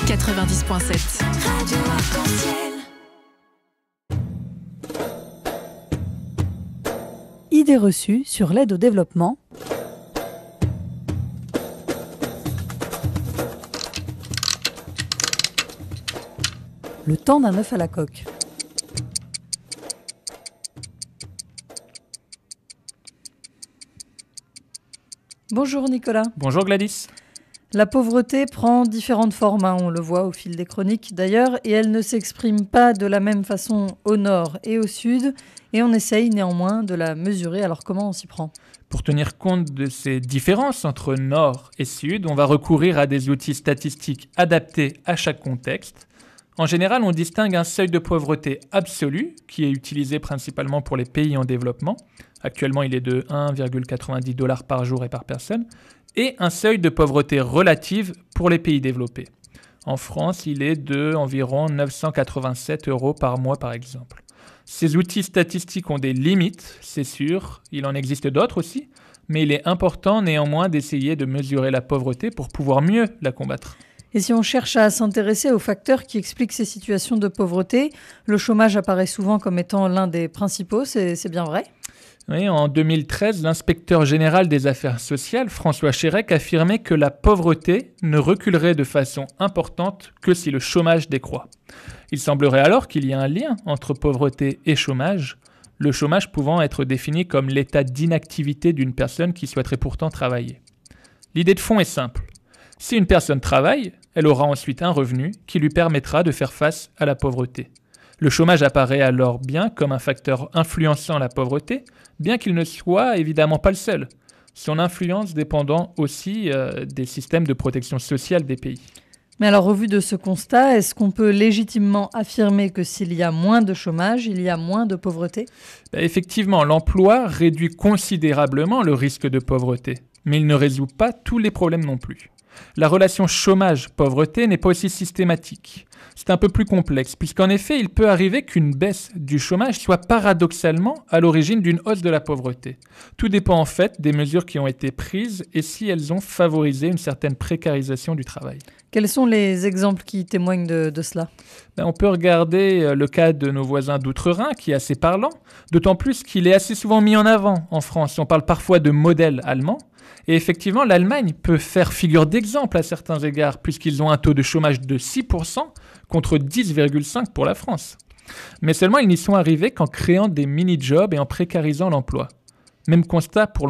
90.7. Radio Arc-en-Ciel. Idées reçues sur l'aide au développement. Le temps d'un œuf à la coque. Bonjour Nicolas. Bonjour Gladys. La pauvreté prend différentes formes, on le voit au fil des chroniques d'ailleurs, et elle ne s'exprime pas de la même façon au nord et au sud, et on essaye néanmoins de la mesurer. Alors comment on s'y prend ? Pour tenir compte de ces différences entre nord et sud, on va recourir à des outils statistiques adaptés à chaque contexte. En général, on distingue un seuil de pauvreté absolu, qui est utilisé principalement pour les pays en développement. Actuellement, il est de 1,90 $ par jour et par personne. Et un seuil de pauvreté relative pour les pays développés. En France, il est de environ 987 € par mois, par exemple. Ces outils statistiques ont des limites, c'est sûr. Il en existe d'autres aussi. Mais il est important néanmoins d'essayer de mesurer la pauvreté pour pouvoir mieux la combattre. Et si on cherche à s'intéresser aux facteurs qui expliquent ces situations de pauvreté, le chômage apparaît souvent comme étant l'un des principaux, c'est bien vrai ? Oui, en 2013, l'inspecteur général des affaires sociales, François Chérec, affirmait que la pauvreté ne reculerait de façon importante que si le chômage décroît. Il semblerait alors qu'il y a un lien entre pauvreté et chômage, le chômage pouvant être défini comme l'état d'inactivité d'une personne qui souhaiterait pourtant travailler. L'idée de fond est simple. Si une personne travaille, elle aura ensuite un revenu qui lui permettra de faire face à la pauvreté. Le chômage apparaît alors bien comme un facteur influençant la pauvreté, bien qu'il ne soit évidemment pas le seul. Son influence dépendant aussi des systèmes de protection sociale des pays. Mais alors, au vu de ce constat, est-ce qu'on peut légitimement affirmer que s'il y a moins de chômage, il y a moins de pauvreté ? Effectivement, l'emploi réduit considérablement le risque de pauvreté, mais il ne résout pas tous les problèmes non plus. La relation chômage-pauvreté n'est pas aussi systématique. C'est un peu plus complexe, puisqu'en effet, il peut arriver qu'une baisse du chômage soit paradoxalement à l'origine d'une hausse de la pauvreté. Tout dépend en fait des mesures qui ont été prises et si elles ont favorisé une certaine précarisation du travail. Quels sont les exemples qui témoignent de cela ? On peut regarder le cas de nos voisins d'outre-Rhin, qui est assez parlant, d'autant plus qu'il est assez souvent mis en avant en France. On parle parfois de modèle allemand. Et effectivement, l'Allemagne peut faire figure d'exemple à certains égards, puisqu'ils ont un taux de chômage de 6% contre 10,5% pour la France. Mais seulement, ils n'y sont arrivés qu'en créant des mini-jobs et en précarisant l'emploi. Même constat pour